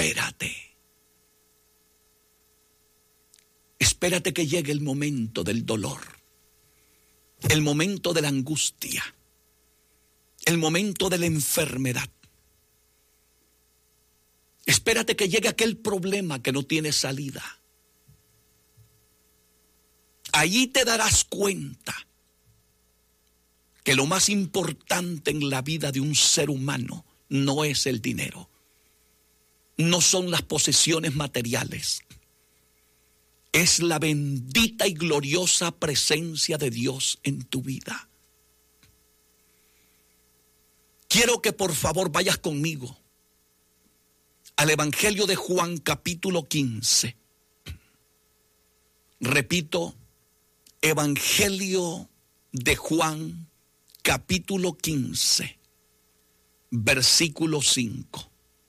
espérate. Espérate que llegue el momento del dolor, el momento de la angustia, el momento de la enfermedad. Espérate que llegue aquel problema que no tiene salida. Allí te darás cuenta que lo más importante en la vida de un ser humano no es el dinero, no son las posesiones materiales, es la bendita y gloriosa presencia de Dios en tu vida. Quiero que por favor vayas conmigo al Evangelio de Juan capítulo 15. Repito, Evangelio de Juan capítulo 15, versículo 5.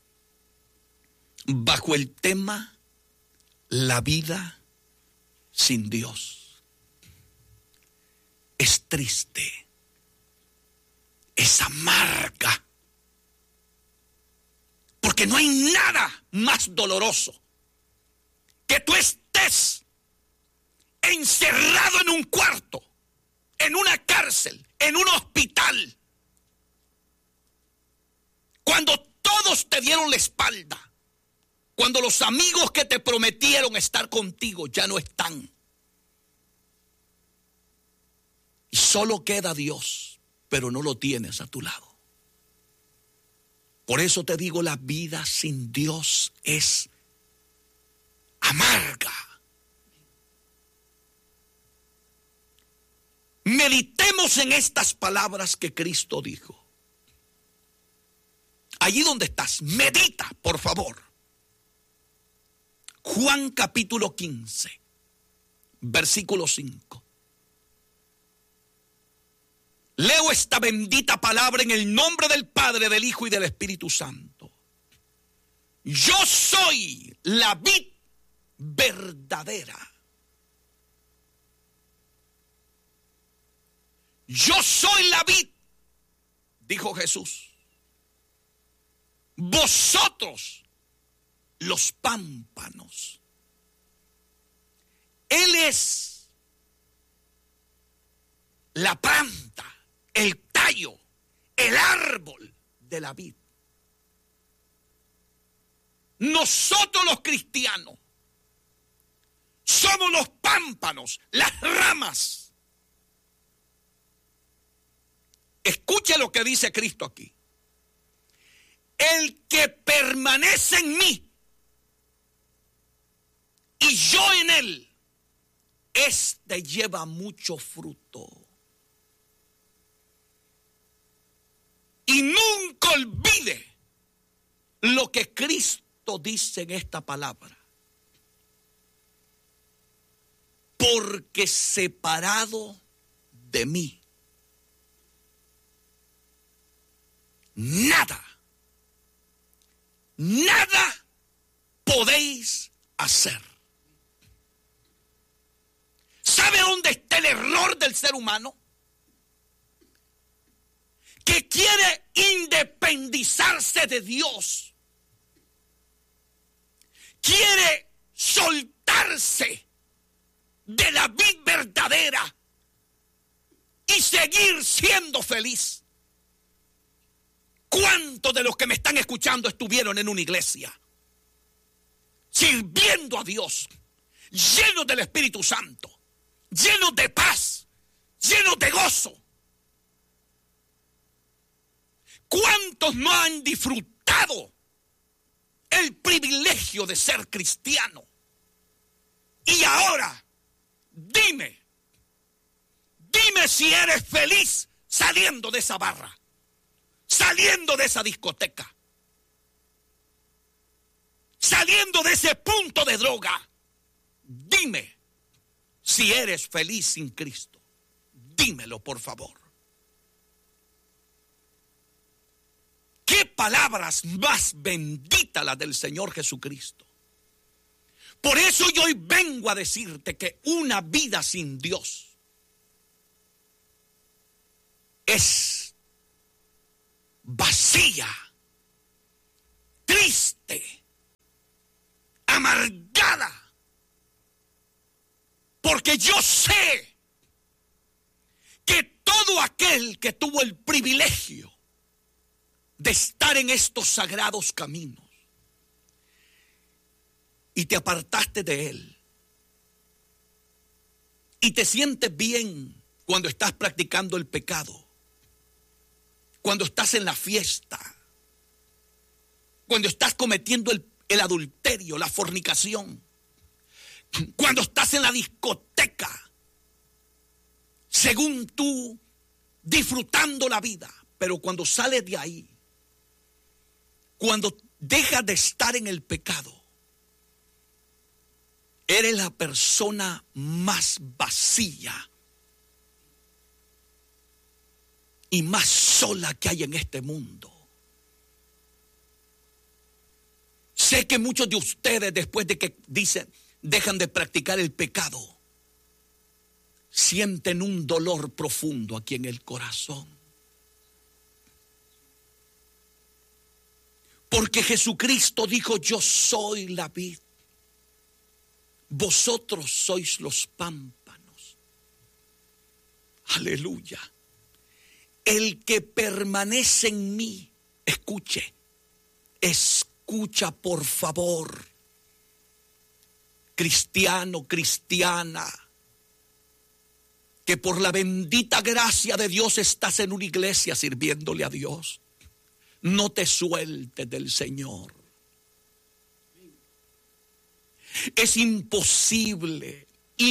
Bajo el tema la vida sin Dios. Es triste, es amarga, porque no hay nada más doloroso que tú estés encerrado en un cuarto, en una cárcel, en un hospital, cuando todos te dieron la espalda, cuando los amigos que te prometieron estar contigo ya no están, y solo queda Dios, pero no lo tienes a tu lado. Por eso te digo, la vida sin Dios es amarga. Meditemos en estas palabras que Cristo dijo. Allí donde estás, medita, por favor. Juan capítulo 15, versículo 5. Leo esta bendita palabra en el nombre del Padre, del Hijo y del Espíritu Santo. Yo soy la vid verdadera. Yo soy la vid, dijo Jesús. Vosotros los pámpanos. Él es la planta, el tallo, el árbol de la vid. Nosotros los cristianos somos los pámpanos, las ramas. Escuche lo que dice Cristo aquí. El que permanece en mí y yo en él, este lleva mucho fruto. Y nunca olvide lo que Cristo dice en esta palabra. Porque separado de mí, nada podéis hacer. ¿Sabe dónde está el error del ser humano? Que quiere independizarse de Dios. Quiere soltarse de la vid verdadera y seguir siendo feliz. ¿Cuántos de los que me están escuchando estuvieron en una iglesia sirviendo a Dios, llenos del Espíritu Santo, llenos de paz, llenos de gozo? ¿Cuántos no han disfrutado el privilegio de ser cristiano? Y ahora, dime si eres feliz saliendo de esa barra, saliendo de esa discoteca, saliendo de ese punto de droga. Dime si eres feliz sin Cristo. Dímelo, por favor. ¿Qué palabras más benditas las del Señor Jesucristo? Por eso yo hoy vengo a decirte que una vida sin Dios es vacía, triste, Porque yo sé que todo aquel que tuvo el privilegio de estar en estos sagrados caminos y te apartaste de él y te sientes bien cuando estás practicando el pecado, cuando estás en la fiesta, cuando estás cometiendo el adulterio, la fornicación, cuando estás en la discoteca, según tú, disfrutando la vida. Pero cuando sales de ahí, cuando dejas de estar en el pecado, eres la persona más vacía y más sola que hay en este mundo. Sé que muchos de ustedes, después de que dejan de practicar el pecado, sienten un dolor profundo aquí en el corazón. Porque Jesucristo dijo: yo soy la vid, vosotros sois los pámpanos. Aleluya. El que permanece en mí, escucha por favor, cristiano, cristiana, que por la bendita gracia de Dios estás en una iglesia sirviéndole a Dios. No te sueltes del Señor. Es imposible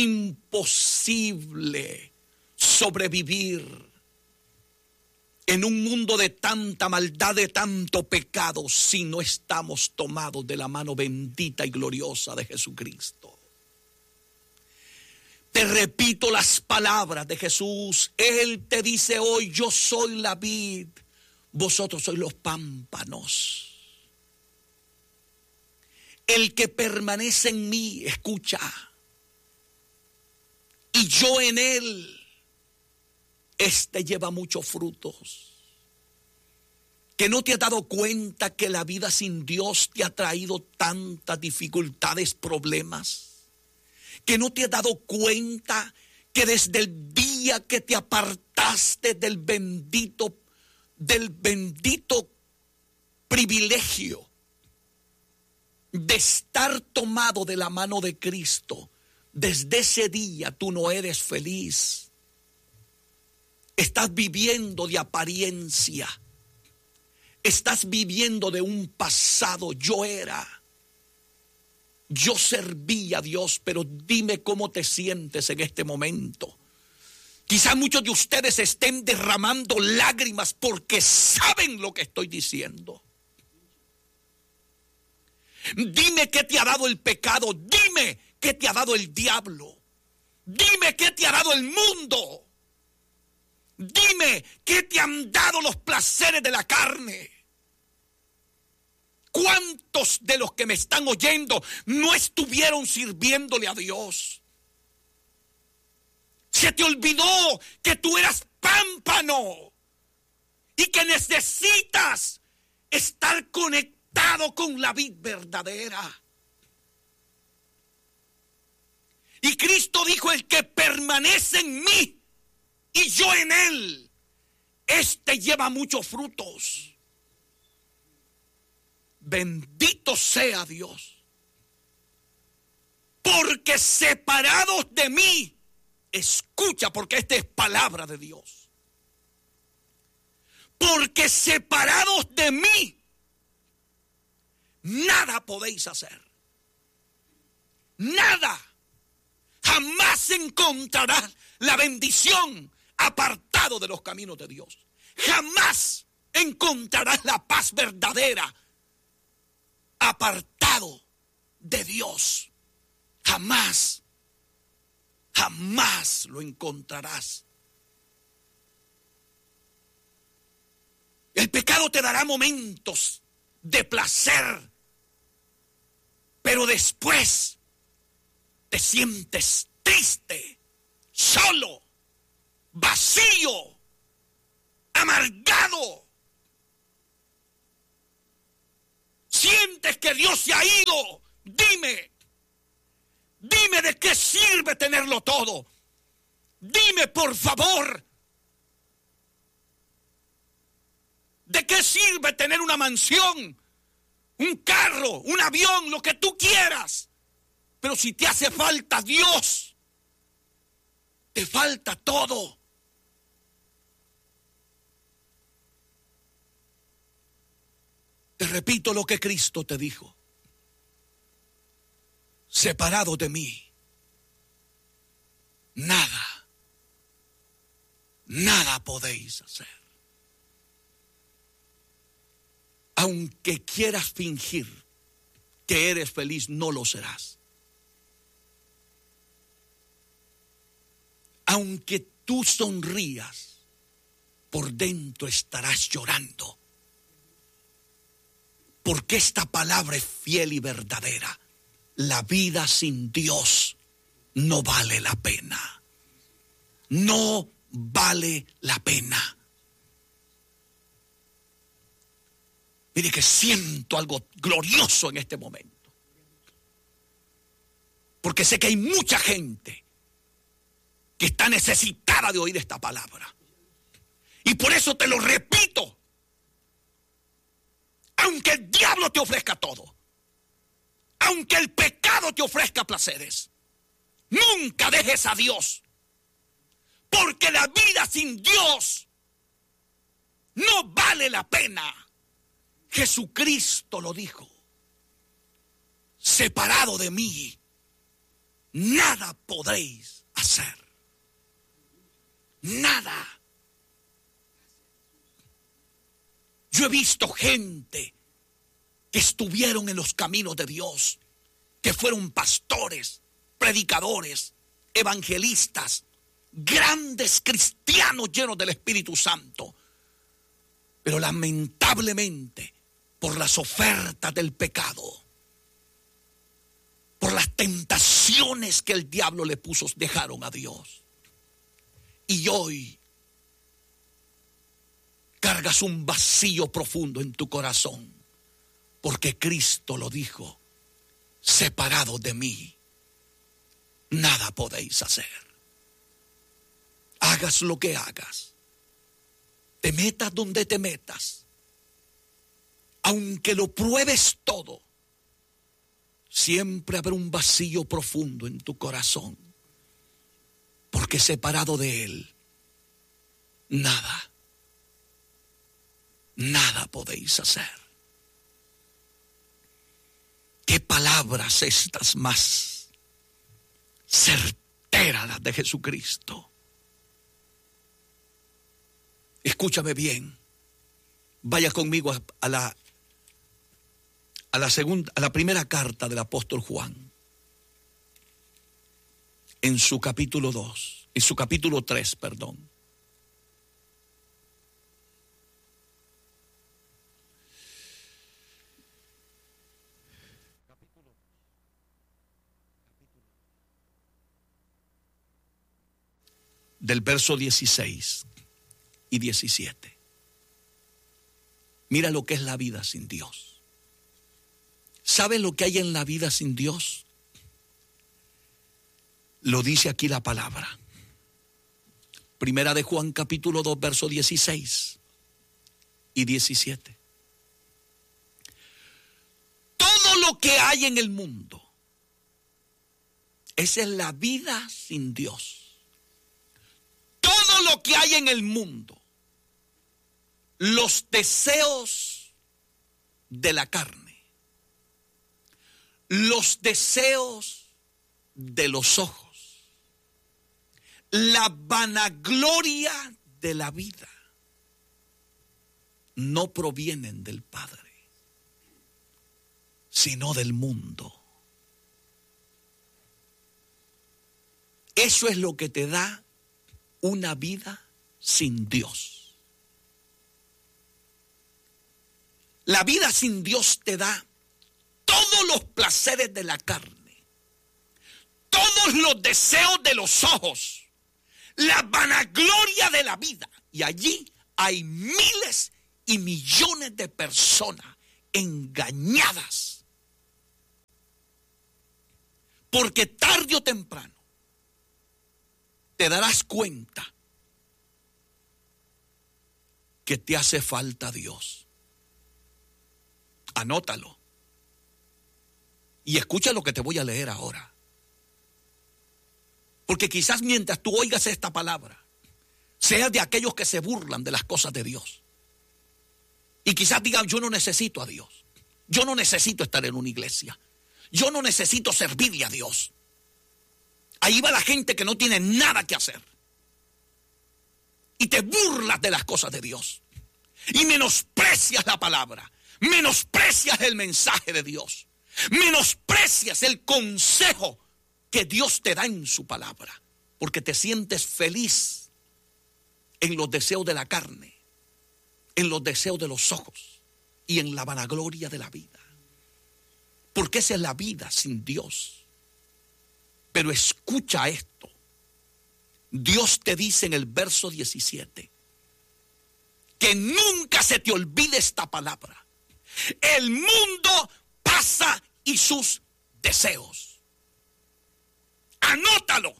sobrevivir en un mundo de tanta maldad, de tanto pecado, si no estamos tomados de la mano bendita y gloriosa de Jesucristo. Te repito las palabras de Jesús. Él te dice hoy: yo soy la vid, vosotros sois los pámpanos. El que permanece en mí, escucha, y yo en él, este lleva muchos frutos. Que no te has dado cuenta que la vida sin Dios te ha traído tantas dificultades, problemas. Que no te has dado cuenta que desde el día que te apartaste del bendito privilegio de estar tomado de la mano de Cristo, desde ese día tú no eres feliz. Estás viviendo de apariencia. Estás viviendo de un pasado. Yo servía a Dios, pero dime cómo te sientes en este momento. Quizás muchos de ustedes estén derramando lágrimas porque saben lo que estoy diciendo. Dime qué te ha dado el pecado. Dime qué te ha dado el diablo. Dime qué te ha dado el mundo. Dime qué te han dado los placeres de la carne. ¿Cuántos de los que me están oyendo no estuvieron sirviéndole a Dios? Se te olvidó que tú eras pámpano y que necesitas estar conectado con la vid verdadera. Y Cristo dijo: el que permanece en mí y yo en él, este lleva muchos frutos. Bendito sea Dios. Porque separados de mí, escucha, porque esta es palabra de Dios. Porque separados de mí, nada podéis hacer. Nada. Jamás encontrarás la bendición apartado de los caminos de Dios. Jamás encontrarás la paz verdadera apartado de Dios. Jamás lo encontrarás. El pecado te dará momentos de placer, pero después te sientes triste, solo, vacío, amargado. Sientes que Dios se ha ido. Dime de qué sirve tenerlo todo. Dime, por favor, ¿de qué sirve tener una mansión, un carro, un avión, lo que tú quieras? Pero si te hace falta Dios, te falta todo. Te repito lo que Cristo te dijo. Separado de mí, nada podéis hacer. Aunque quieras fingir que eres feliz, no lo serás. Aunque tú sonrías, por dentro estarás llorando. Porque esta palabra es fiel y verdadera. La vida sin Dios no vale la pena. No vale la pena. Mire que siento algo glorioso en este momento. Porque sé que hay mucha gente que está necesitada de oír esta palabra. Y por eso te lo repito. Aunque el diablo te ofrezca todo, aunque el pecado te ofrezca placeres, nunca dejes a Dios. Porque la vida sin Dios no vale la pena. Jesucristo lo dijo. Separado de mí, nada podréis hacer. Nada. Yo he visto gente que estuvieron en los caminos de Dios, que fueron pastores, predicadores, evangelistas, grandes cristianos llenos del Espíritu Santo. Pero lamentablemente, por las ofertas del pecado, por las tentaciones que el diablo le puso, dejaron a Dios. Y hoy cargas un vacío profundo en tu corazón, porque Cristo lo dijo: separado de mí, nada podéis hacer. Hagas lo que hagas, te metas donde te metas, aunque lo pruebes todo, siempre habrá un vacío profundo en tu corazón, porque separado de Él, nada podéis hacer. ¿Qué palabras estas más certeras las de Jesucristo? Escúchame bien. Vaya conmigo a la primera carta del apóstol Juan. En su capítulo 3, perdón. Del verso 16 y 17. Mira lo que es la vida sin Dios. ¿Sabes lo que hay en la vida sin Dios? Lo dice aquí la palabra. Primera de Juan capítulo 2, verso 16 y 17. Todo lo que hay en el mundo, esa es la vida sin Dios. Todo lo que hay en el mundo, los deseos de la carne, los deseos de los ojos, la vanagloria de la vida, no provienen del Padre, sino del mundo. Eso es lo que te da una vida sin Dios. La vida sin Dios te da todos los placeres de la carne, todos los deseos de los ojos, la vanagloria de la vida. Y allí hay miles y millones de personas engañadas Porque tarde o temprano te darás cuenta que te hace falta Dios. Anótalo. Y escucha lo que te voy a leer ahora. Porque quizás mientras tú oigas esta palabra, seas de aquellos que se burlan de las cosas de Dios. Y quizás digan, yo no necesito a Dios. Yo no necesito estar en una iglesia. Yo no necesito servirle a Dios. Ahí va la gente que no tiene nada que hacer. Y te burlas de las cosas de Dios. Y menosprecias la palabra. Menosprecias el mensaje de Dios. Menosprecias el consejo que Dios te da en su palabra. Porque te sientes feliz en los deseos de la carne, en los deseos de los ojos y en la vanagloria de la vida. Porque esa es la vida sin Dios. Pero escucha esto. Dios te dice en el verso 17 que nunca se te olvide esta palabra. El mundo pasa y sus deseos. Anótalo.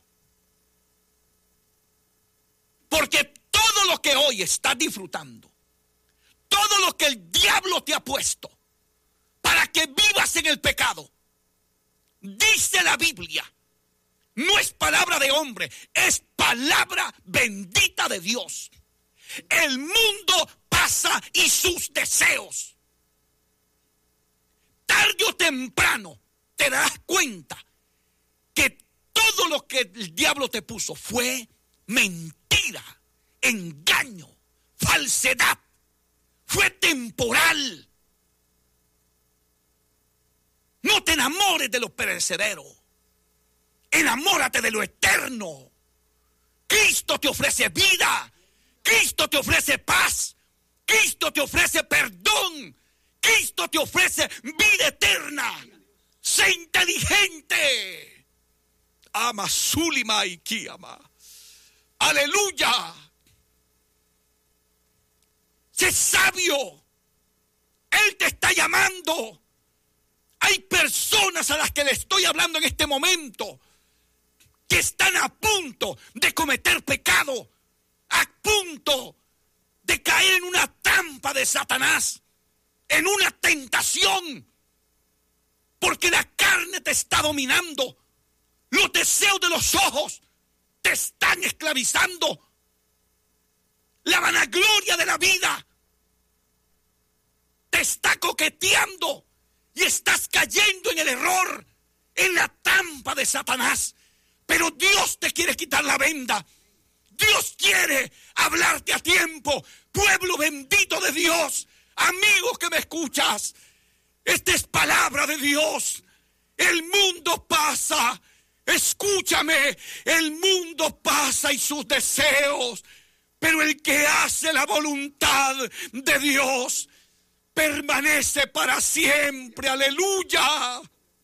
Porque todo lo que hoy estás disfrutando, todo lo que el diablo te ha puesto para que vivas en el pecado, dice la Biblia, no es palabra de hombre, es palabra bendita de Dios. El mundo pasa y sus deseos. Tarde o temprano te darás cuenta que todo lo que el diablo te puso fue mentira, engaño, falsedad, fue temporal. No te enamores de lo perecedero. Enamórate de lo eterno. Cristo te ofrece vida. Cristo te ofrece paz. Cristo te ofrece perdón. Cristo te ofrece vida eterna. Sé inteligente. Ama Sulima y Kiama. Aleluya. Sé sabio. Él te está llamando. Hay personas a las que le estoy hablando en este momento que están a punto de cometer pecado, a punto de caer en una trampa de Satanás, en una tentación, porque la carne te está dominando, los deseos de los ojos te están esclavizando, la vanagloria de la vida te está coqueteando y estás cayendo en el error, en la trampa de Satanás. Pero Dios te quiere quitar la venda. Dios quiere hablarte a tiempo. Pueblo bendito de Dios, amigo que me escuchas, esta es palabra de Dios. El mundo pasa, escúchame, el mundo pasa y sus deseos, pero el que hace la voluntad de Dios permanece para siempre. Aleluya.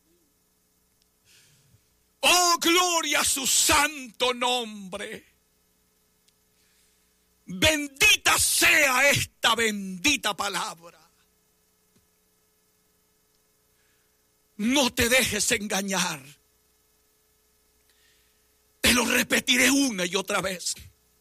Oh, gloria a su santo nombre. Bendita sea esta bendita palabra. No te dejes engañar. Te lo repetiré una y otra vez.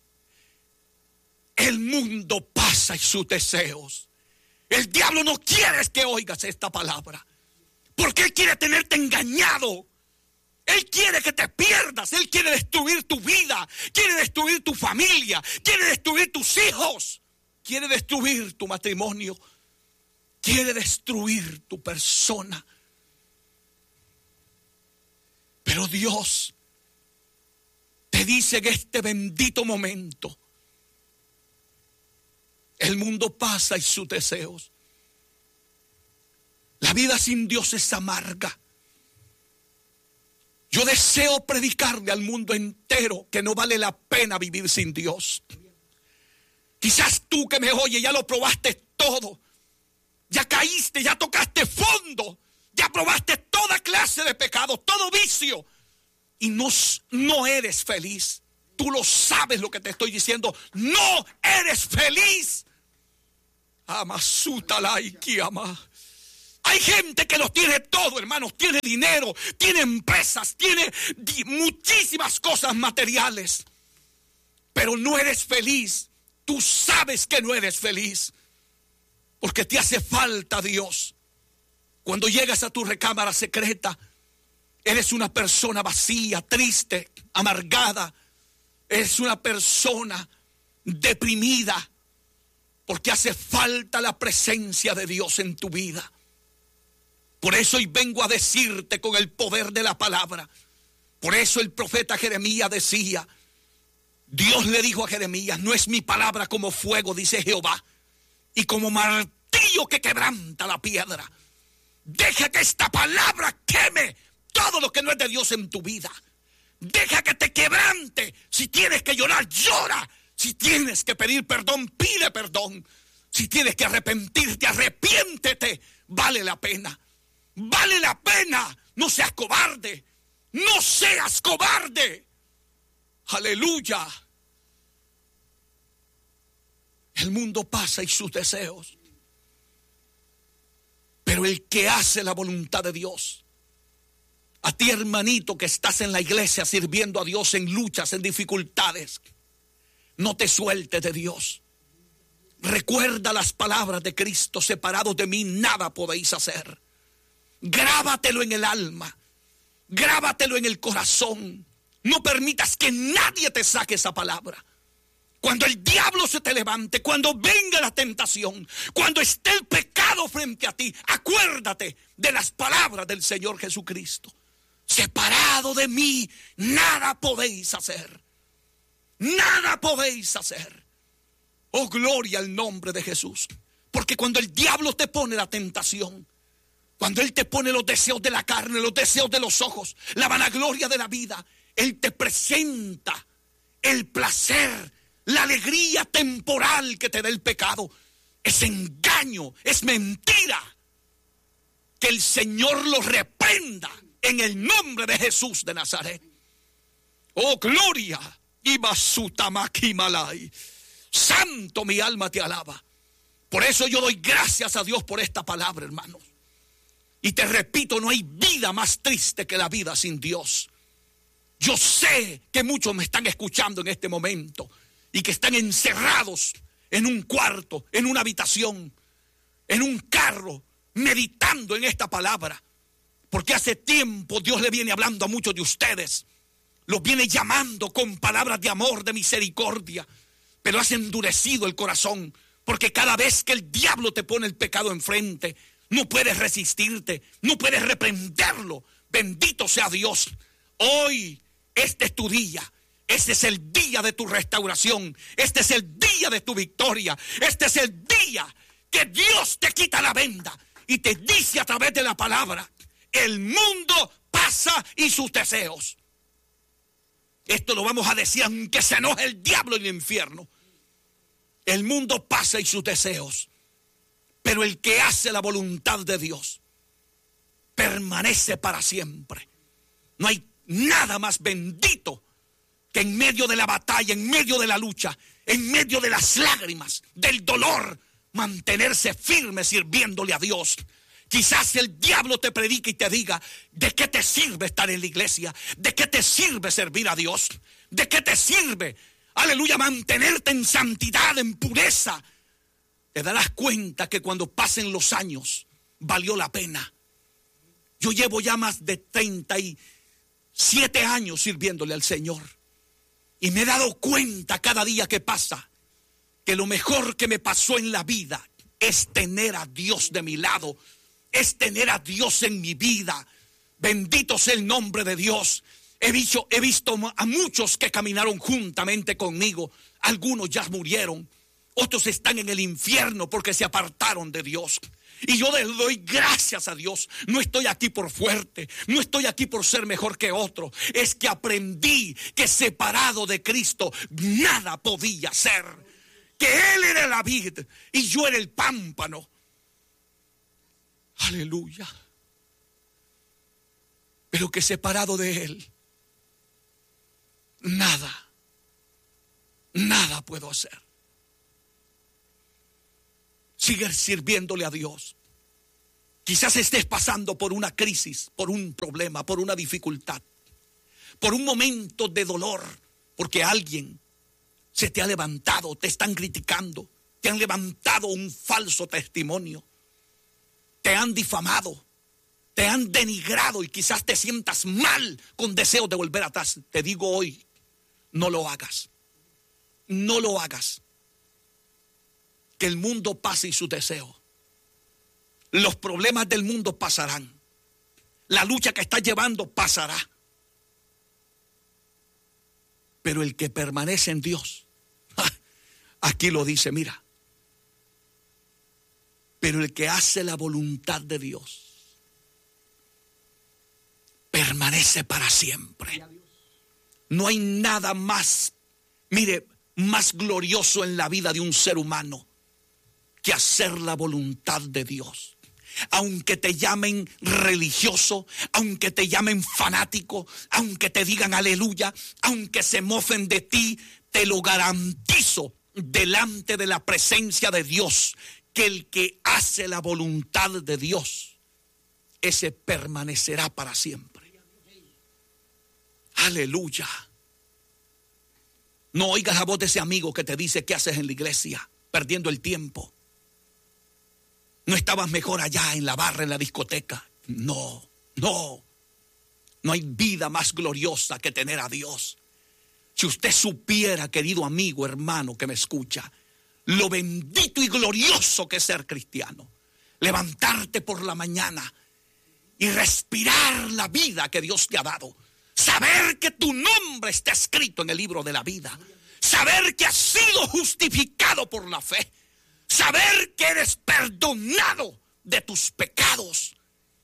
El mundo pasa y sus deseos. El diablo no quiere que oigas esta palabra, porque él quiere tenerte engañado. Él quiere que te pierdas. Él quiere destruir tu vida. Quiere destruir tu familia. Quiere destruir tus hijos. Quiere destruir tu matrimonio. Quiere destruir tu persona. Pero Dios te dice en este bendito momento: el mundo pasa y sus deseos. La vida sin Dios es amarga. Yo deseo predicarle al mundo entero que no vale la pena vivir sin Dios. Quizás tú que me oyes ya lo probaste todo. Ya caíste, ya tocaste fondo. Ya probaste toda clase de pecado, todo vicio. Y no eres feliz. Tú lo sabes lo que te estoy diciendo. No eres feliz. Ama Sutala y Kiama. Hay gente que lo tiene todo, hermanos. Tiene dinero, tiene empresas, tiene muchísimas cosas materiales. Pero no eres feliz. Tú sabes que no eres feliz. Porque te hace falta Dios. Cuando llegas a tu recámara secreta, eres una persona vacía, triste, amargada. Eres una persona deprimida. Porque hace falta la presencia de Dios en tu vida. Por eso hoy vengo a decirte con el poder de la palabra. Por eso el profeta Jeremías decía, Dios le dijo a Jeremías, no es mi palabra como fuego, dice Jehová, y como martillo que quebranta la piedra. Deja que esta palabra queme todo lo que no es de Dios en tu vida. Deja que te quebrante. Si tienes que llorar, llora. Si tienes que pedir perdón, pide perdón. Si tienes que arrepentirte, arrepiéntete. Vale la pena. Vale la pena. No seas cobarde. No seas cobarde. Aleluya. El mundo pasa y sus deseos. Pero el que hace la voluntad de Dios. A ti, hermanito, que estás en la iglesia sirviendo a Dios en luchas, en dificultades. No te sueltes de Dios. Recuerda las palabras de Cristo. Separados de mí nada podéis hacer. Grábatelo en el alma. Grábatelo en el corazón. No permitas que nadie te saque esa palabra. Cuando el diablo se te levante, cuando venga la tentación, cuando esté el pecado frente a ti, acuérdate de las palabras del Señor Jesucristo. Separado de mí, nada podéis hacer. Nada podéis hacer. Oh, gloria al nombre de Jesús. Porque cuando el diablo te pone la tentación, cuando él te pone los deseos de la carne, los deseos de los ojos, la vanagloria de la vida, él te presenta el placer, la alegría temporal que te da el pecado. Es engaño, es mentira. Que el Señor lo reprenda en el nombre de Jesús de Nazaret. Oh, gloria. Santo, mi alma te alaba. Por eso yo doy gracias a Dios por esta palabra, hermanos. Y te repito, no hay vida más triste que la vida sin Dios. Yo sé que muchos me están escuchando en este momento y que están encerrados en un cuarto, en una habitación, en un carro, meditando en esta palabra. Porque hace tiempo Dios le viene hablando a muchos de ustedes. Los viene llamando con palabras de amor, de misericordia. Pero has endurecido el corazón. Porque cada vez que el diablo te pone el pecado enfrente, no puedes resistirte, no puedes reprenderlo. Bendito sea Dios. Hoy, este es tu día. Este es el día de tu restauración. Este es el día de tu victoria. Este es el día que Dios te quita la venda y te dice a través de la palabra: el mundo pasa y sus deseos. Esto lo vamos a decir aunque se enoje el diablo en el infierno. El mundo pasa y sus deseos, pero el que hace la voluntad de Dios permanece para siempre. No hay nada más bendito que en medio de la batalla, en medio de la lucha, en medio de las lágrimas, del dolor, mantenerse firme sirviéndole a Dios. Quizás el diablo te predique y te diga: ¿de qué te sirve estar en la iglesia? ¿De qué te sirve servir a Dios? ¿De qué te sirve, aleluya, mantenerte en santidad, en pureza? Te darás cuenta que cuando pasen los años, valió la pena. Yo llevo ya más de 37 años sirviéndole al Señor. Y me he dado cuenta cada día que pasa que lo mejor que me pasó en la vida es tener a Dios de mi lado. Es tener a Dios en mi vida. Bendito sea el nombre de Dios. He visto a muchos que caminaron juntamente conmigo. Algunos ya murieron. Otros están en el infierno porque se apartaron de Dios. Y yo le doy gracias a Dios. No estoy aquí por fuerte. No estoy aquí por ser mejor que otro. Es que aprendí que separado de Cristo nada podía ser. Que Él era la vid y yo era el pámpano. Aleluya. Pero que separado de Él, nada puedo hacer. Sigue sirviéndole a Dios. Quizás estés pasando por una crisis, por un problema, por una dificultad, por un momento de dolor, porque alguien se te ha levantado, te están criticando, te han levantado un falso testimonio, te han difamado, te han denigrado y quizás te sientas mal con deseo de volver atrás. Te digo hoy, no lo hagas. No lo hagas. Que el mundo pase y sus deseos. Los problemas del mundo pasarán. La lucha que estás llevando pasará. Pero el que permanece en Dios, aquí lo dice, mira. Pero el que hace la voluntad de Dios permanece para siempre. No hay nada más, mire, más glorioso en la vida de un ser humano que hacer la voluntad de Dios. Aunque te llamen religioso, aunque te llamen fanático, aunque te digan aleluya, aunque se mofen de ti, te lo garantizo delante de la presencia de Dios, que el que hace la voluntad de Dios, ese permanecerá para siempre. Aleluya. No oigas la voz de ese amigo que te dice qué haces en la iglesia, perdiendo el tiempo. No estabas mejor allá en la barra, en la discoteca. No. No hay vida más gloriosa que tener a Dios. Si usted supiera, querido amigo, hermano que me escucha, lo bendito y glorioso que es ser cristiano. Levantarte por la mañana y respirar la vida que Dios te ha dado. Saber que tu nombre está escrito en el libro de la vida. Saber que has sido justificado por la fe. Saber que eres perdonado de tus pecados.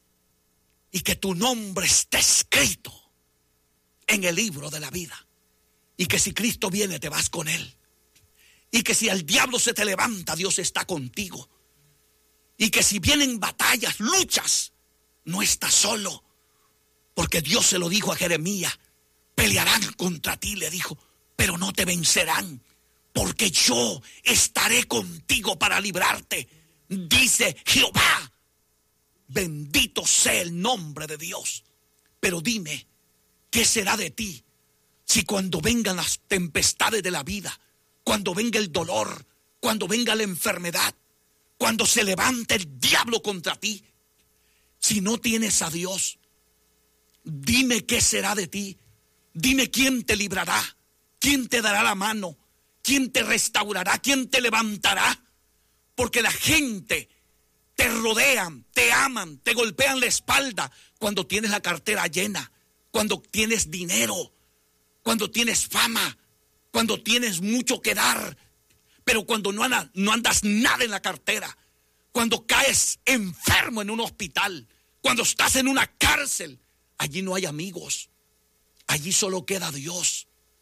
Y que tu nombre está escrito en el libro de la vida. Y que si Cristo viene te vas con Él. Y que si el diablo se te levanta, Dios está contigo. Y que si vienen batallas, luchas, no estás solo. Porque Dios se lo dijo a Jeremías, pelearán contra ti, le dijo, pero no te vencerán, porque yo estaré contigo para librarte, dice Jehová. Bendito sea el nombre de Dios. Pero dime, ¿qué será de ti si cuando vengan las tempestades de la vida, cuando venga el dolor, cuando venga la enfermedad, cuando se levante el diablo contra ti, si no tienes a Dios? Dime qué será de ti. Dime quién te librará, quién te dará la mano, quién te restaurará, quién te levantará. Porque la gente te rodean, te aman, te golpean la espalda cuando tienes la cartera llena, cuando tienes dinero, cuando tienes fama, cuando tienes mucho que dar. Pero cuando no andas nada en la cartera, cuando caes enfermo en un hospital, cuando estás en una cárcel, allí no hay amigos, allí solo queda Dios,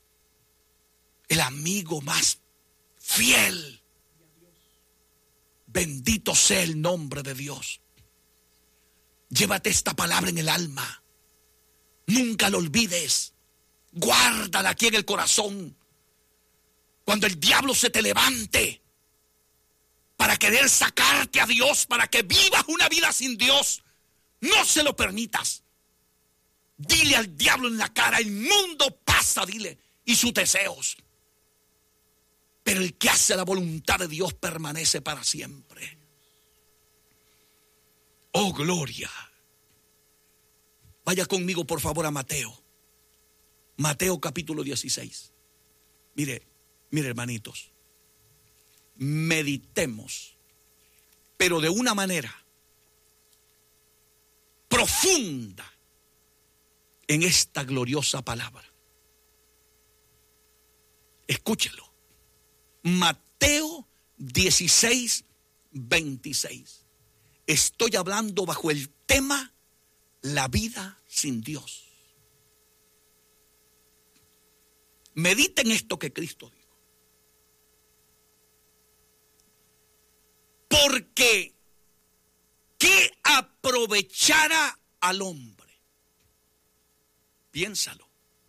el amigo más fiel. Bendito sea el nombre de Dios. Llévate esta palabra en el alma, nunca la olvides, guárdala aquí en el corazón. Cuando el diablo se te levante para querer sacarte a Dios, para que vivas una vida sin Dios, no se lo permitas. Dile al diablo en la cara, el mundo pasa, dile, y sus deseos. Pero el que hace la voluntad de Dios permanece para siempre. Oh, gloria. Vaya conmigo, por favor, a Mateo. Mateo capítulo 16. Mire, hermanitos. Meditemos, pero de una manera profunda, en esta gloriosa palabra. Escúchelo. Mateo 16, 26. Estoy hablando bajo el tema la vida sin Dios. Mediten esto que Cristo dijo. Porque ¿qué aprovechará al hombre? Piénsalo.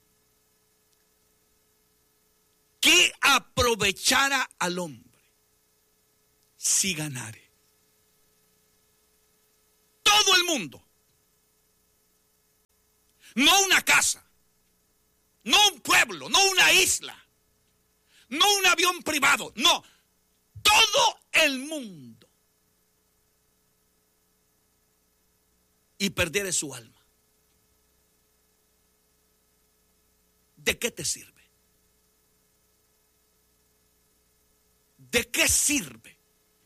¿Qué aprovechará al hombre si ganare todo el mundo. No una casa, no un pueblo, no una isla, no un avión privado, no, todo el mundo. Y perdiere su alma. ¿De qué te sirve? ¿De qué sirve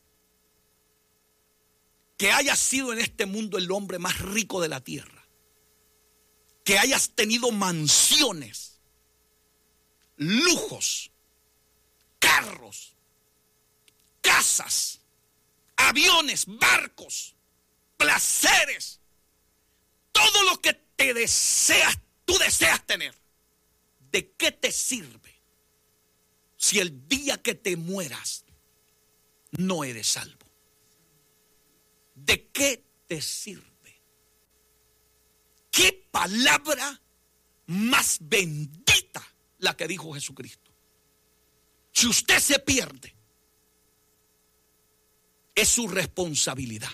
que hayas sido en este mundo el hombre más rico de la tierra? Que hayas tenido mansiones, lujos, carros, casas, aviones, barcos, placeres, todo lo que tú deseas tener. ¿De qué te sirve si el día que te mueras no eres salvo? ¿De qué te sirve? ¿Qué palabra más bendita la que dijo Jesucristo? Si usted se pierde, es su responsabilidad.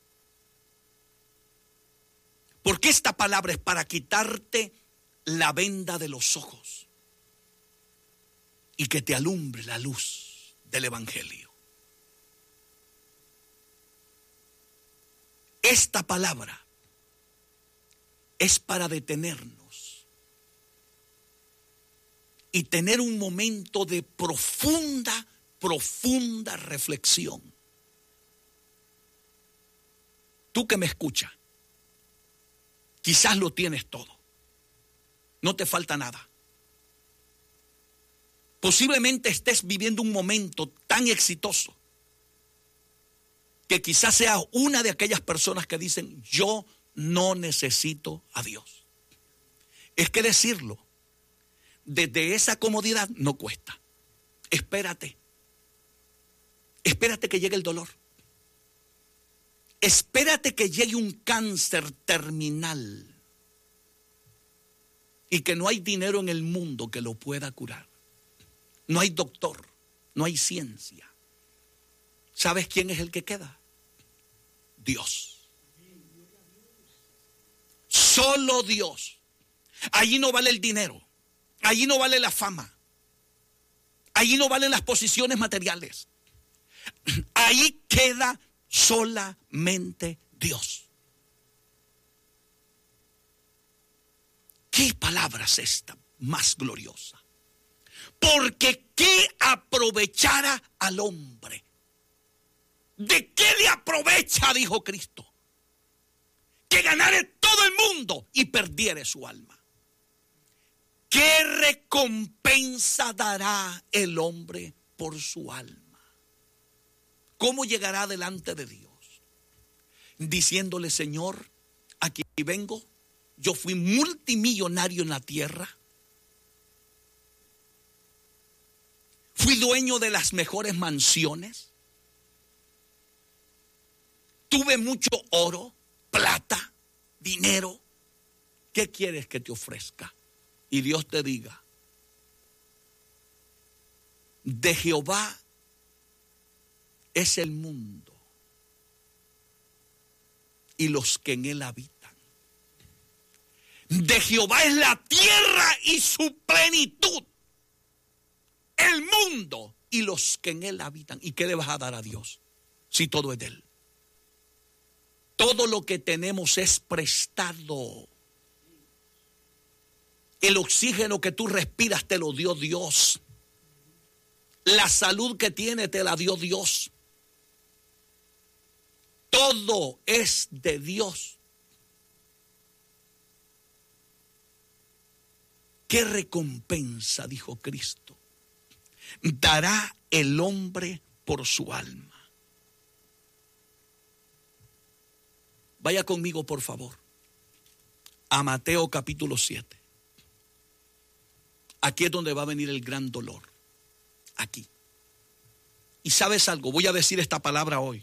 Porque esta palabra es para quitarte la venda de los ojos y que te alumbre la luz del Evangelio. Esta palabra es para detenernos y tener un momento de profunda reflexión. Tú que me escuchas, quizás lo tienes todo. No te falta nada. Posiblemente estés viviendo un momento tan exitoso que quizás sea una de aquellas personas que dicen: yo no necesito a Dios. Es que decirlo desde esa comodidad no cuesta. Espérate que llegue el dolor. Espérate que llegue un cáncer terminal y que no hay dinero en el mundo que lo pueda curar. No hay doctor, no hay ciencia. ¿Sabes quién es el que queda? Dios. Solo Dios. Allí no vale el dinero, allí no vale la fama, allí no valen las posiciones materiales. Ahí queda solamente Dios. ¿Qué palabra es esta más gloriosa? Porque ¿qué aprovechará al hombre? ¿De qué le aprovecha, dijo Cristo, que ganare todo el mundo y perdiere su alma? ¿Qué recompensa dará el hombre por su alma? ¿Cómo llegará delante de Dios? Diciéndole: Señor, aquí vengo, yo fui multimillonario en la tierra, fui dueño de las mejores mansiones, tuve mucho oro, plata, dinero. ¿Qué quieres que te ofrezca? Y Dios te diga: de Jehová es el mundo y los que en él habitan. De Jehová es la tierra y su plenitud, el mundo y los que en él habitan. ¿Y qué le vas a dar a Dios si todo es de él? Todo lo que tenemos es prestado. El oxígeno que tú respiras te lo dio Dios. La salud que tienes te la dio Dios. Todo es de Dios. ¿Qué recompensa, dijo Cristo, dará el hombre por su alma? Vaya conmigo, por favor, a Mateo capítulo 7. Aquí es donde va a venir el gran dolor. Aquí. Y sabes algo, voy a decir esta palabra hoy,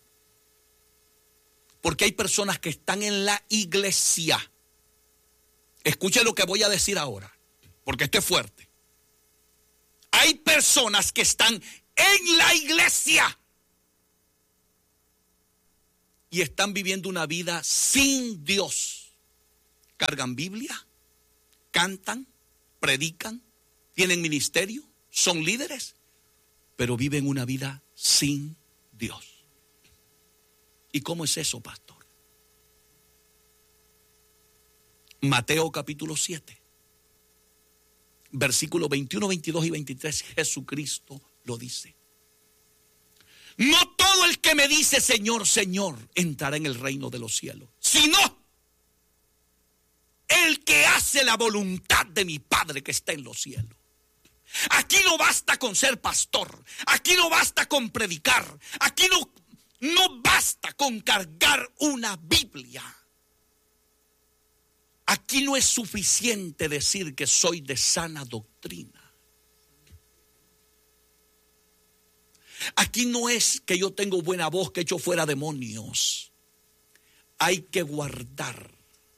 porque hay personas que están en la iglesia. Escuche lo que voy a decir ahora, porque esto es fuerte. Hay personas que están en la iglesia y están viviendo una vida sin Dios. Cargan Biblia, cantan, predican, tienen ministerio, son líderes, pero viven una vida sin Dios. ¿Y cómo es eso, pastor? Mateo capítulo 7, versículos 21, 22 y 23, Jesucristo lo dice. No todo el que me dice Señor, Señor, entrará en el reino de los cielos, sino el que hace la voluntad de mi Padre que está en los cielos. Aquí no basta con ser pastor, aquí no basta con predicar, aquí no basta con cargar una Biblia. Aquí no es suficiente decir que soy de sana doctrina. Aquí no es que yo tengo buena voz, que echo fuera demonios. Hay que guardar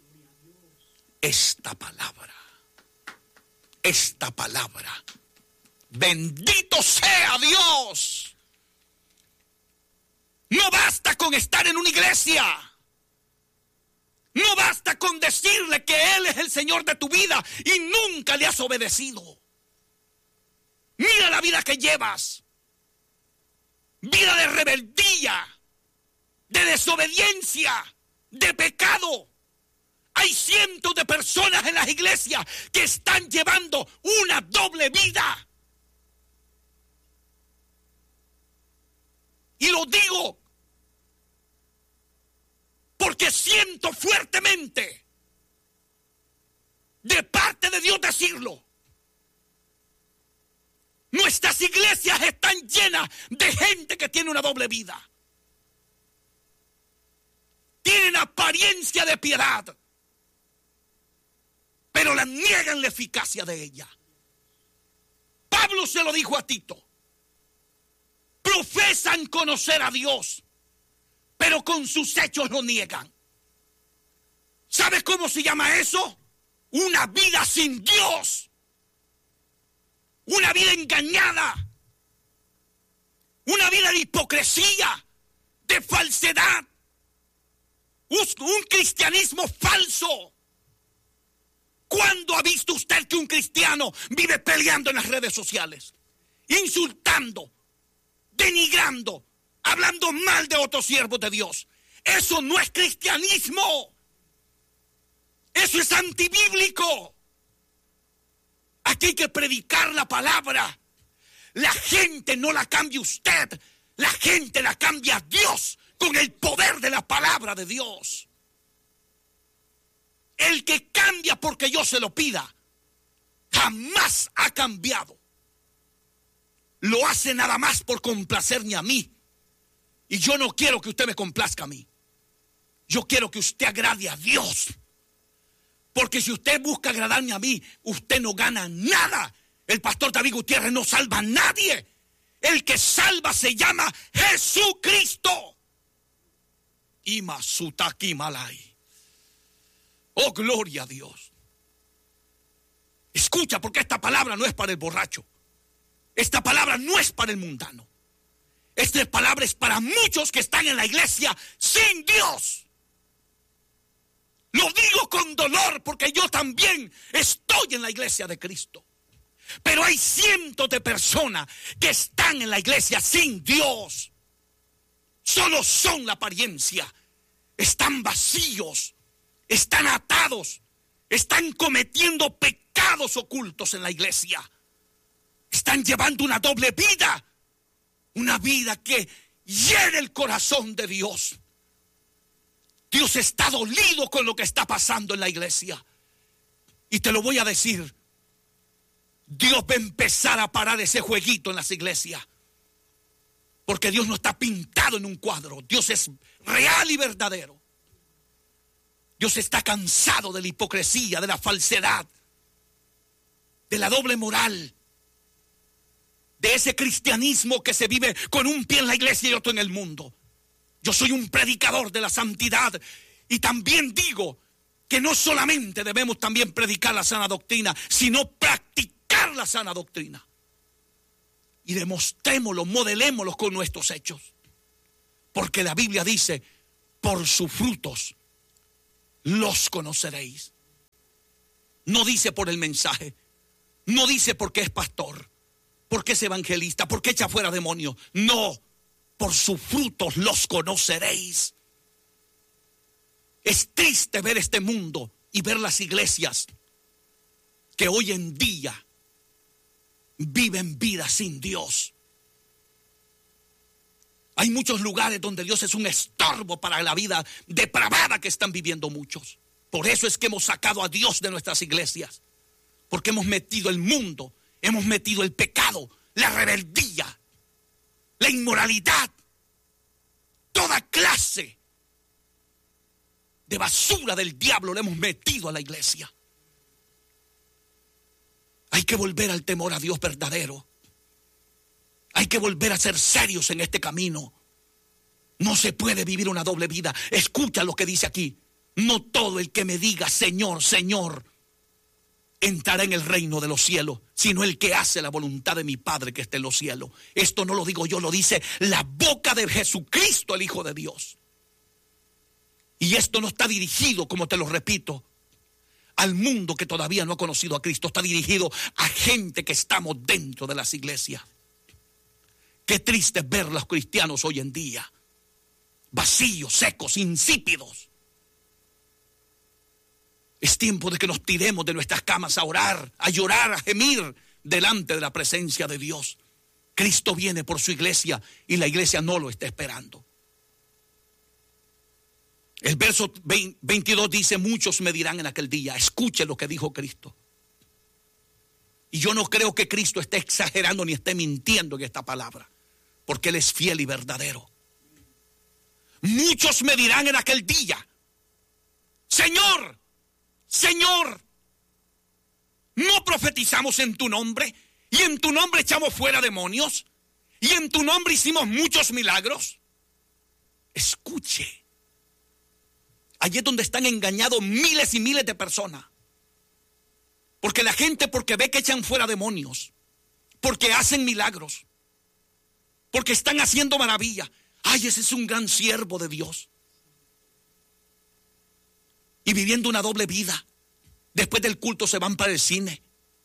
esta palabra. Esta palabra. Bendito sea Dios. No basta con estar en una iglesia. No basta con decirle que Él es el Señor de tu vida y nunca le has obedecido. Mira la vida que llevas. Vida de rebeldía, de desobediencia, de pecado. Hay cientos de personas en las iglesias que están llevando una doble vida. Y lo digo porque siento fuertemente de parte de Dios decirlo. Nuestras iglesias están llenas de gente que tiene una doble vida. Tienen apariencia de piedad, pero la niegan la eficacia de ella. Pablo se lo dijo a Tito. Profesan conocer a Dios, pero con sus hechos lo niegan. ¿Sabes cómo se llama eso? Una vida sin Dios. Una vida engañada, una vida de hipocresía, de falsedad, un cristianismo falso. ¿Cuándo ha visto usted que un cristiano vive peleando en las redes sociales? Insultando, denigrando, hablando mal de otros siervos de Dios. Eso no es cristianismo. Eso es antibíblico. Aquí hay que predicar la palabra. La gente no la cambia usted. La gente la cambia Dios con el poder de la palabra de Dios. El que cambia porque yo se lo pida, jamás ha cambiado. Lo hace nada más por complacerme a mí. Y yo no quiero que usted me complazca a mí. Yo quiero que usted agrade a Dios. Porque si usted busca agradarme a mí, usted no gana nada. El pastor David Gutiérrez no salva a nadie. El que salva se llama Jesucristo. Imasutaki Malay. Oh, gloria a Dios. Escucha, porque esta palabra no es para el borracho. Esta palabra no es para el mundano. Esta palabra es para muchos que están en la iglesia sin Dios. Lo digo con dolor porque yo también estoy en la iglesia de Cristo. Pero hay cientos de personas que están en la iglesia sin Dios. Solo son la apariencia. Están vacíos. Están atados. Están cometiendo pecados ocultos en la iglesia. Están llevando una doble vida. Una vida que hiere el corazón de Dios. Dios está dolido con lo que está pasando en la iglesia. Y te lo voy a decir. Dios va a empezar a parar ese jueguito en las iglesias. Porque Dios no está pintado en un cuadro. Dios es real y verdadero. Dios está cansado de la hipocresía, de la falsedad, de la doble moral, de ese cristianismo que se vive con un pie en la iglesia y otro en el mundo. Yo soy un predicador de la santidad y también digo que no solamente debemos también predicar la sana doctrina, sino practicar la sana doctrina. Y demostrémoslo, modelémoslo con nuestros hechos. Porque la Biblia dice, por sus frutos los conoceréis. No dice por el mensaje, no dice porque es pastor, porque es evangelista, porque echa fuera demonios. No, por sus frutos los conoceréis. Es triste ver este mundo y ver las iglesias que hoy en día viven vidas sin Dios. Hay muchos lugares donde Dios es un estorbo para la vida depravada que están viviendo muchos. Por eso es que hemos sacado a Dios de nuestras iglesias. Porque hemos metido el mundo, hemos metido el pecado, la rebeldía, la inmoralidad, toda clase de basura del diablo le hemos metido a la iglesia. Hay que volver al temor a Dios verdadero. Hay que volver a ser serios en este camino. No se puede vivir una doble vida. Escucha lo que dice aquí. No todo el que me diga Señor, Señor, entrará en el reino de los cielos, sino el que hace la voluntad de mi Padre que está en los cielos. Esto no lo digo yo, lo dice la boca de Jesucristo, el Hijo de Dios. Y esto no está dirigido, como te lo repito, al mundo que todavía no ha conocido a Cristo. Está dirigido a gente que estamos dentro de las iglesias. Qué triste ver a los cristianos hoy en día, vacíos, secos, insípidos. Es tiempo de que nos tiremos de nuestras camas a orar, a llorar, a gemir delante de la presencia de Dios. Cristo viene por su iglesia y la iglesia no lo está esperando. El verso 22 dice, muchos me dirán en aquel día. Escuche lo que dijo Cristo. Y yo no creo que Cristo esté exagerando ni esté mintiendo en esta palabra, porque Él es fiel y verdadero. Muchos me dirán en aquel día, Señor, Señor, ¿no profetizamos en tu nombre? ¿Y en tu nombre echamos fuera demonios? ¿Y en tu nombre hicimos muchos milagros? Escuche. Allí es donde están engañados miles y miles de personas. Porque la gente, porque ve que echan fuera demonios, porque hacen milagros, porque están haciendo maravillas. Ay, ese es un gran siervo de Dios. Y viviendo una doble vida. Después del culto se van para el cine.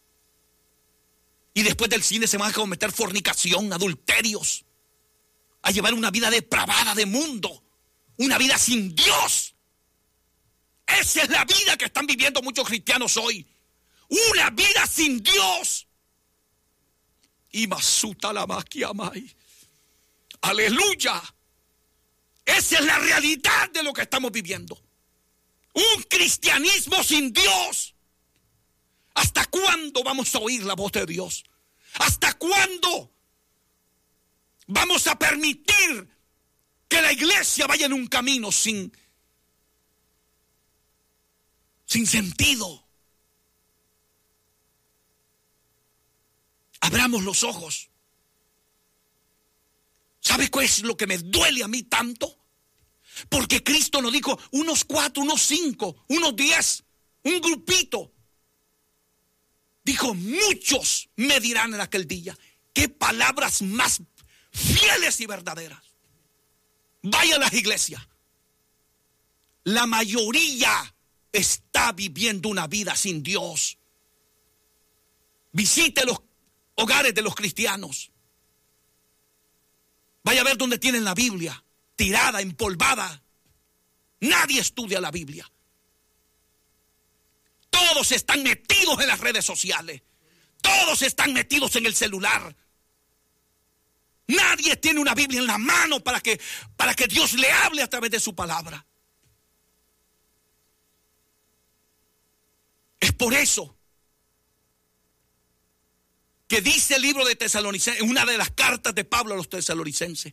Y después del cine se van a cometer fornicación, adulterios. A llevar una vida depravada de mundo. Una vida sin Dios. Esa es la vida que están viviendo muchos cristianos hoy. Una vida sin Dios. Y masuta la maquiamai. Aleluya. Esa es la realidad de lo que estamos viviendo. Un cristianismo sin Dios. ¿Hasta cuándo vamos a oír la voz de Dios? ¿Hasta cuándo vamos a permitir que la iglesia vaya en un camino sin sentido? Abramos los ojos. ¿Sabe cuál es lo que me duele a mí tanto? Porque Cristo nos dijo unos 4, unos 5, unos 10, un grupito. Dijo, muchos me dirán en aquel día. Qué palabras más fieles y verdaderas. Vaya a las iglesias. La mayoría está viviendo una vida sin Dios. Visite los hogares de los cristianos. Vaya a ver dónde tienen la Biblia, tirada, empolvada. Nadie estudia la Biblia. Todos están metidos en las redes sociales. Todos están metidos en el celular. Nadie tiene una Biblia en la mano para que Dios le hable a través de su palabra. Es por eso que dice el libro de Tesalonicenses, una de las cartas de Pablo a los tesalonicenses.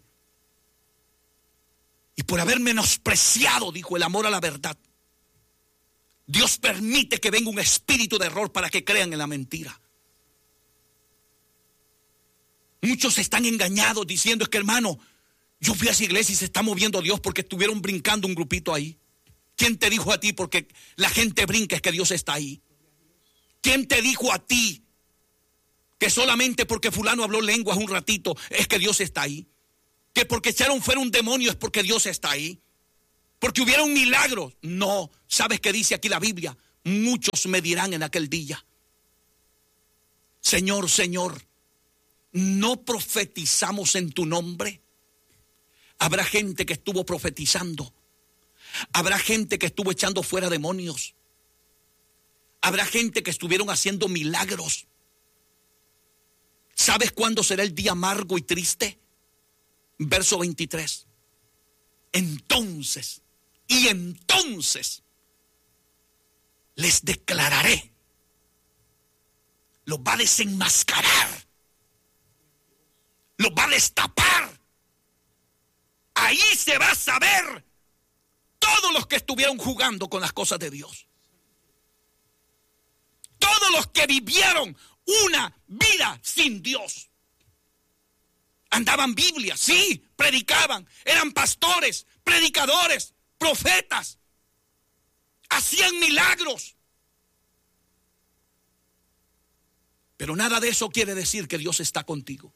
Y por haber menospreciado, dijo, el amor a la verdad, Dios permite que venga un espíritu de error para que crean en la mentira. Muchos están engañados diciendo, es que hermano, yo fui a esa iglesia y se está moviendo Dios porque estuvieron brincando un grupito ahí. ¿Quién te dijo a ti porque la gente brinca es que Dios está ahí? ¿Quién te dijo a ti que solamente porque fulano habló lenguas un ratito es que Dios está ahí? Que porque echaron fuera un demonio es porque Dios está ahí. porque hubieron milagros. No, ¿sabes qué dice aquí la Biblia? Muchos me dirán en aquel día: Señor, Señor, ¿no profetizamos en tu nombre? Habrá gente que estuvo profetizando. Habrá gente que estuvo echando fuera demonios. Habrá gente que estuvieron haciendo milagros. ¿Sabes cuándo será el día amargo y triste? Verso 23. Entonces les declararé. Los va a desenmascarar. Los va a destapar. Ahí se va a saber todos los que estuvieron jugando con las cosas de Dios. Todos los que vivieron una vida sin Dios. Andaban Biblia, sí, predicaban, eran pastores, predicadores, profetas, hacían milagros. Pero nada de eso quiere decir que Dios está contigo.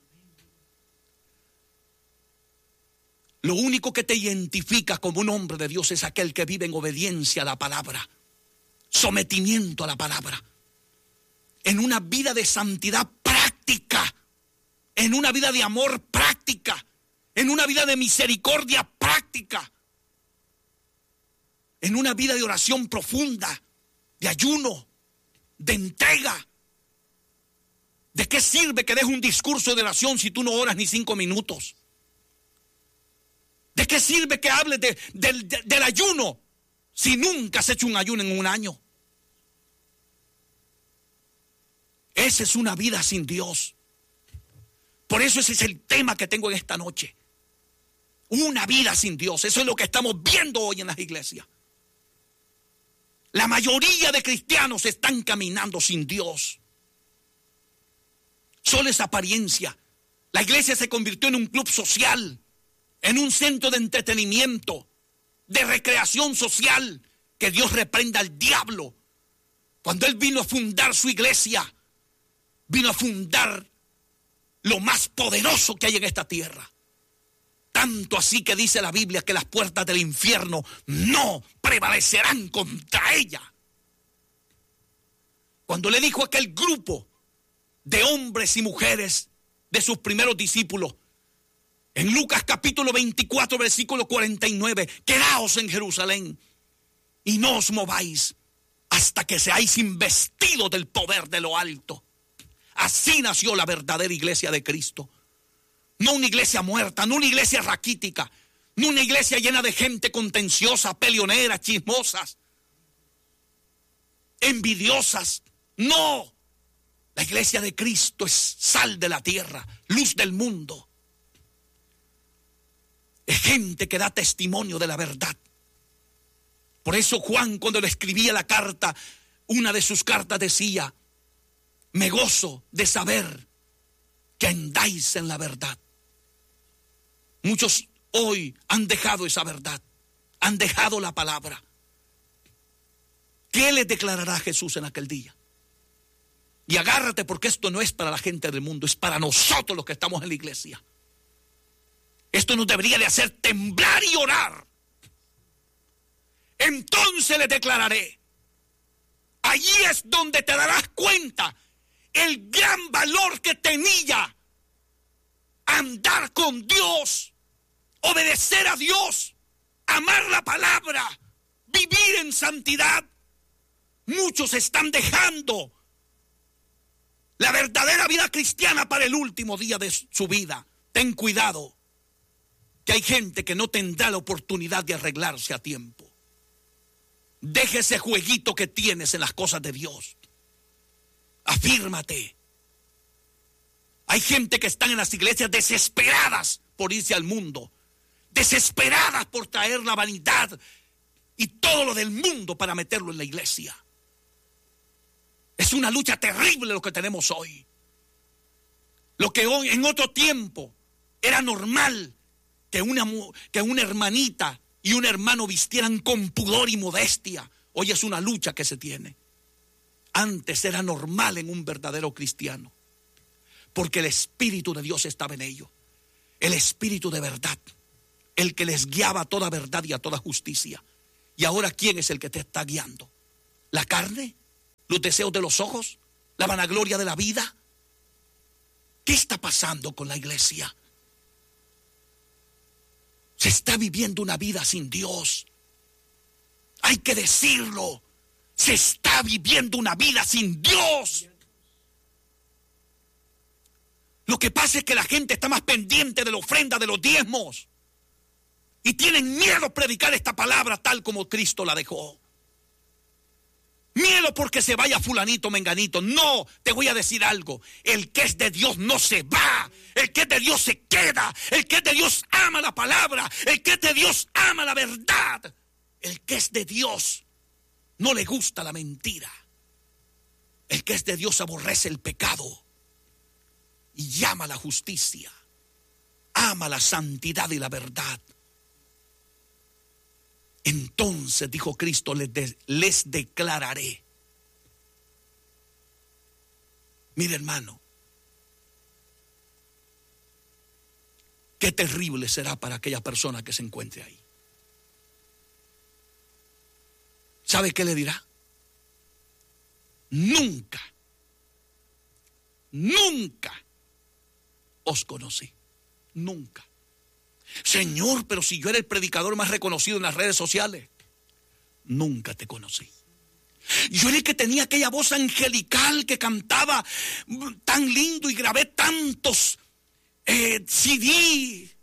Lo único que te identifica como un hombre de Dios es aquel que vive en obediencia a la palabra, sometimiento a la palabra, en una vida de santidad práctica, en una vida de amor práctica, en una vida de misericordia práctica, en una vida de oración profunda, de ayuno, de entrega. ¿De qué sirve que dejes un discurso de oración si tú no oras ni 5 minutos? ¿De qué sirve que hables del ayuno si nunca has hecho un ayuno en un año? Esa es una vida sin Dios. Por eso ese es el tema que tengo en esta noche. Una vida sin Dios. Eso es lo que estamos viendo hoy en las iglesias. La mayoría de cristianos están caminando sin Dios. Solo es apariencia. La iglesia se convirtió en un club social, en un centro de entretenimiento, de recreación social. Que Dios reprenda al diablo. Cuando Él vino a fundar su iglesia, vino a fundar lo más poderoso que hay en esta tierra. Tanto así que dice la Biblia que las puertas del infierno no prevalecerán contra ella. Cuando le dijo a aquel grupo de hombres y mujeres de sus primeros discípulos, en Lucas capítulo 24, versículo 49, quedaos en Jerusalén y no os mováis hasta que seáis investidos del poder de lo alto. Así nació la verdadera iglesia de Cristo. No una iglesia muerta, no una iglesia raquítica, no una iglesia llena de gente contenciosa, peleoneras, chismosas, envidiosas. No, la iglesia de Cristo es sal de la tierra, luz del mundo. Es gente que da testimonio de la verdad. Por eso Juan, cuando le escribía la carta, una de sus cartas decía: me gozo de saber que andáis en la verdad. Muchos hoy han dejado esa verdad, han dejado la palabra. ¿Qué les declarará Jesús en aquel día? Y agárrate, porque esto no es para la gente del mundo, es para nosotros los que estamos en la iglesia. Esto nos debería de hacer temblar y orar. Entonces les declararé. Allí es donde te darás cuenta el gran valor que tenía andar con Dios, obedecer a Dios, amar la palabra, vivir en santidad. Muchos están dejando la verdadera vida cristiana para el último día de su vida. Ten cuidado, que hay gente que no tendrá la oportunidad de arreglarse a tiempo. Deja ese jueguito que tienes en las cosas de Dios. Afírmate. Hay gente que están en las iglesias desesperadas por irse al mundo, desesperadas por traer la vanidad y todo lo del mundo para meterlo en la iglesia. Es una lucha terrible lo que tenemos hoy. Lo que hoy, en otro tiempo, era normal que una hermanita y un hermano vistieran con pudor y modestia. Hoy es una lucha que se tiene. Antes era normal en un verdadero cristiano, porque el Espíritu de Dios estaba en ellos. El Espíritu de verdad. el que les guiaba a toda verdad y a toda justicia. Y ahora, ¿quién es el que te está guiando? ¿La carne? ¿Los deseos de los ojos? ¿La vanagloria de la vida? ¿Qué está pasando con la iglesia? Se está viviendo una vida sin Dios. Hay que decirlo. Se está viviendo una vida sin Dios. Lo que pasa es que la gente está más pendiente de la ofrenda, de los diezmos. Y tienen miedo a predicar esta palabra tal como Cristo la dejó. Miedo porque se vaya fulanito, menganito. No, te voy a decir algo. El que es de Dios no se va. El que es de Dios se queda. El que es de Dios ama la palabra. El que es de Dios ama la verdad. El que es de Dios no le gusta la mentira. El que es de Dios aborrece el pecado y ama la justicia. Ama la santidad y la verdad. Entonces, dijo Cristo, les declararé. Mire, hermano, qué terrible será para aquella persona que se encuentre ahí. ¿Sabe qué le dirá? Nunca os conocí. Nunca. Señor, pero si yo era el predicador más reconocido en las redes sociales. Nunca te conocí. Yo era el que tenía aquella voz angelical que cantaba tan lindo y grabé tantos CD.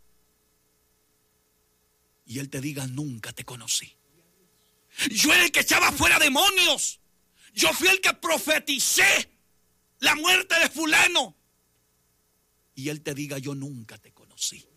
Y él te diga, nunca te conocí. Yo era el que echaba fuera demonios. Yo fui el que profeticé la muerte de fulano. Y él te diga, yo nunca te conocí.